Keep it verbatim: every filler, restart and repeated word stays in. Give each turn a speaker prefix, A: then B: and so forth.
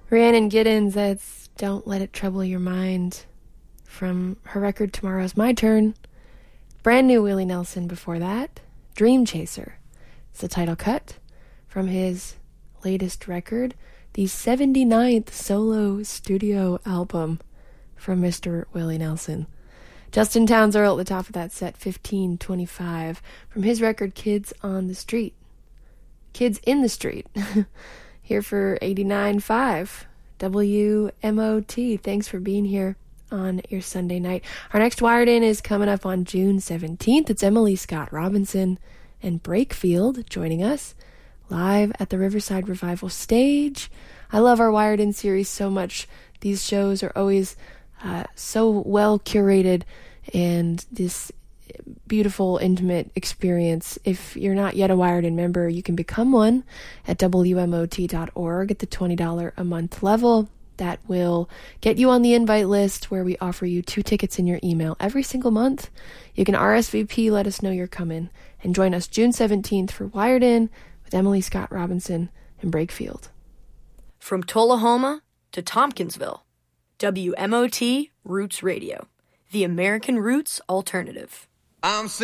A: Rhiannon Giddens, that's Don't Let It Trouble Your Mind from her record Tomorrow's My Turn. Brand new Willie Nelson before that, Dream Chaser. It's the title cut from his latest record, the seventy-ninth solo studio album from Mister Willie Nelson. Justin Townes Earl at the top of that set, fifteen twenty-five, from his record Kids on the Street. Kids in the Street. Here for eighty-nine point five W M O T. Thanks for being here on your Sunday night. Our next Wired In is coming up on June seventeenth. It's Emily Scott Robinson and Brakefield joining us live at the Riverside Revival stage. I love our Wired In series so much. These shows are always uh, so well curated and this beautiful, intimate experience. If you're not yet a Wired In member, you can become one at W M O T dot org at the twenty dollars a month level. That will get you on the invite list where we offer you two tickets in your email every single month. You can R S V P, let us know you're coming, and join us June seventeenth for Wired In with Emily Scott Robinson and Brakefield.
B: From Tullahoma to Tompkinsville, W M O T Roots Radio, the American Roots Alternative.
C: I'm